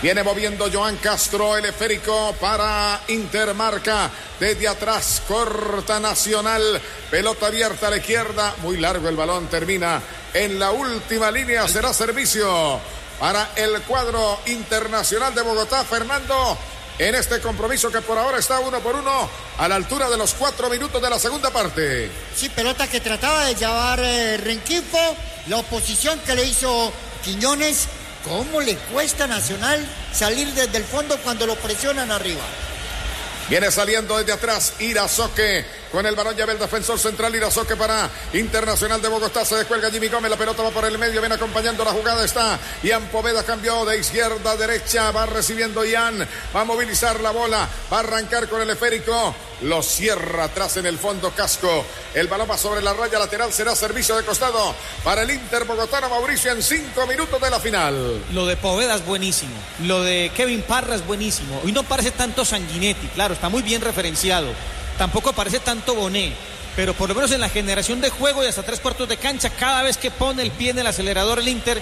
Viene moviendo Joan Castro, el esférico para Intermarca. Desde atrás, corta Nacional. Pelota abierta a la izquierda. Muy largo el balón, termina en la última línea. Será servicio para el cuadro Internacional de Bogotá. Fernando, en este compromiso que por ahora está 1-1 a la altura de los 4 minutos de la segunda parte. Sí, pelota que trataba de llevar Rengifo. La oposición que le hizo Quiñones. ¿Cómo le cuesta a Nacional salir desde el fondo cuando lo presionan arriba? Viene saliendo desde atrás Irazoque. Con el balón ya ve el defensor central Irazoque para Internacional de Bogotá. Se descuelga Jimmy Gómez. La pelota va por el medio. Viene acompañando la jugada. Está Ian Poveda. Cambió de izquierda a derecha. Va recibiendo Ian. Va a movilizar la bola. Va a arrancar con el esférico. Lo cierra atrás en el fondo Casco. El balón va sobre la raya lateral. Será servicio de costado para el Inter bogotano. Mauricio, en 5 minutos de la final. Lo de Poveda es buenísimo. Lo de Kevin Parra es buenísimo. Hoy no parece tanto Sanguinetti. Claro, está muy bien referenciado. Tampoco parece tanto Bonet, pero por lo menos en la generación de juego y hasta 3/4 de cancha, cada vez que pone el pie en el acelerador el Inter,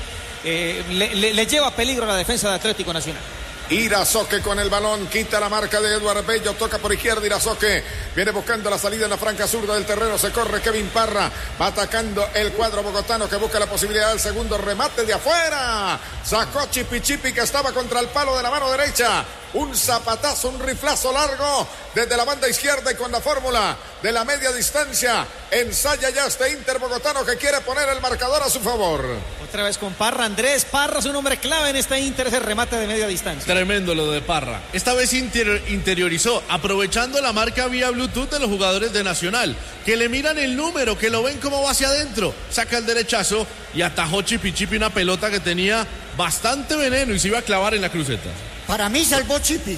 le lleva peligro a la defensa de Atlético Nacional. Irazoque con el balón, quita la marca de Eduardo Bello, toca por izquierda Irazoque, viene buscando la salida en la franca zurda del terreno, se corre Kevin Parra, va atacando el cuadro bogotano que busca la posibilidad del segundo remate de afuera, sacó Chipi que estaba contra el palo de la mano derecha, un zapatazo, un riflazo largo desde la banda izquierda y con la fórmula de la media distancia, ensaya ya este Inter bogotano que quiere poner el marcador a su favor. Otra vez con Parra, Andrés Parra es un hombre clave en este Inter, ese remate de media distancia. Tremendo lo de Parra. Esta vez interiorizó, aprovechando la marca vía Bluetooth de los jugadores de Nacional, que le miran el número, que lo ven como va hacia adentro, saca el derechazo y atajó Chipi una pelota que tenía bastante veneno y se iba a clavar en la cruceta. Para mí salvó Chipi.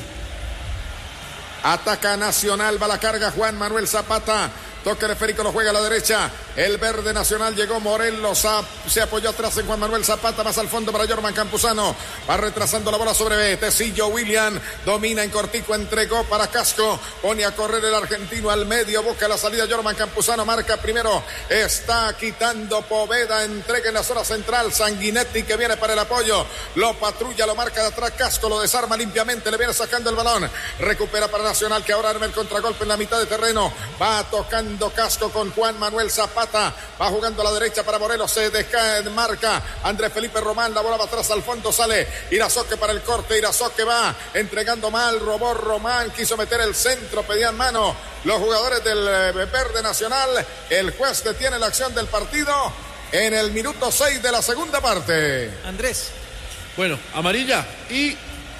Ataca Nacional, va la carga Juan Manuel Zapata. Toque el esférico, lo juega a la derecha. El verde Nacional llegó Morelos. Se apoyó atrás en Juan Manuel Zapata. Más al fondo para Jorman Campuzano. Va retrasando la bola sobre B. Tecillo William. Domina en cortico. Entregó para Casco. Pone a correr el argentino al medio. Busca la salida Jorman Campuzano. Marca primero. Está quitando Poveda. Entrega en la zona central. Sanguinetti que viene para el apoyo. Lo patrulla, lo marca de atrás. Casco lo desarma limpiamente. Le viene sacando el balón. Recupera para Nacional que ahora arma el contragolpe en la mitad de terreno. Va tocando Casco con Juan Manuel Zapata, va jugando a la derecha para Morelos, se desmarca Andrés Felipe Román, la bola va atrás al fondo, sale Irazoque para el corte, Irazoque va entregando mal, robó Román, quiso meter el centro, pedían mano los jugadores del verde Nacional, el juez detiene la acción del partido en el minuto 6 de la segunda parte. Andrés. Bueno, amarilla y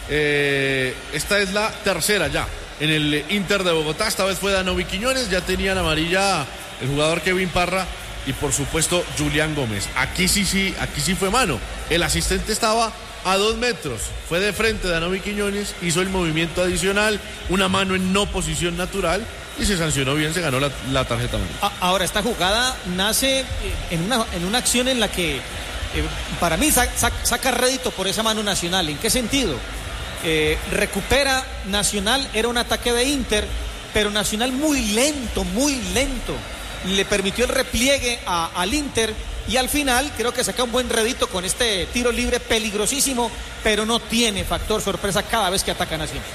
esta es la tercera ya. En el Inter de Bogotá, esta vez fue Danovi Quiñones, ya tenían amarilla el jugador Kevin Parra y por supuesto Julián Gómez. Aquí sí fue mano. El asistente estaba a 2 metros, fue de frente Danovi Quiñones, hizo el movimiento adicional, una mano en no posición natural y se sancionó bien, se ganó la tarjeta amarilla. Ahora, esta jugada nace en una acción en la que para mí saca rédito por esa mano Nacional. ¿En qué sentido? Recupera Nacional, era un ataque de Inter, pero Nacional muy lento, le permitió el repliegue al Inter y al final creo que saca un buen rédito con este tiro libre peligrosísimo, pero no tiene factor sorpresa cada vez que ataca Nacional.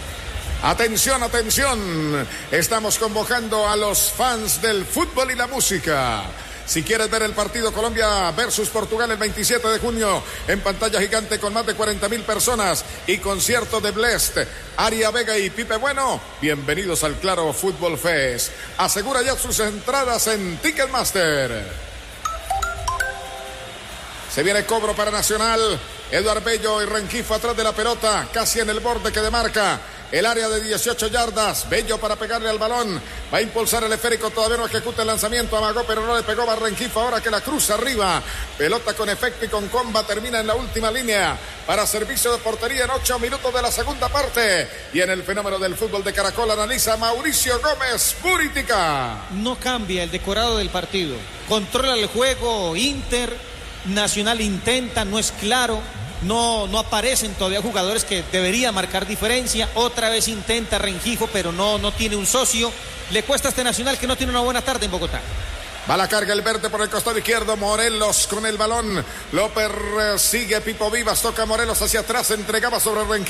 Atención, estamos convocando a los fans del fútbol y la música. Si quieres ver el partido Colombia versus Portugal el 27 de junio en pantalla gigante con más de 40,000 personas y concierto de Blest, Aria Vega y Pipe Bueno, bienvenidos al Claro Fútbol Fest. Asegura ya sus entradas en Ticketmaster. Se viene cobro para Nacional. Eduardo Bello y Rengifo atrás de la pelota, casi en el borde que demarca el área de 18 yardas. Bello para pegarle al balón. Va a impulsar el esférico. Todavía no ejecuta el lanzamiento. Amagó, pero no le pegó. Va Rengifo ahora que la cruza arriba. Pelota con efecto y con comba. Termina en la última línea para servicio de portería en 8 minutos de la segunda parte. Y en el fenómeno del fútbol de Caracol analiza Mauricio Gómez Buritica. No cambia el decorado del partido. Controla el juego Inter. Nacional intenta, no es claro. No aparecen todavía jugadores que deberían marcar diferencia. Otra vez intenta Rengifo, pero no tiene un socio. Le cuesta a este Nacional que no tiene una buena tarde en Bogotá. Va la carga el verde por el costado izquierdo. Morelos con el balón. Lo persigue Pipo Vivas. Toca Morelos hacia atrás. Entregaba sobre Rengifo.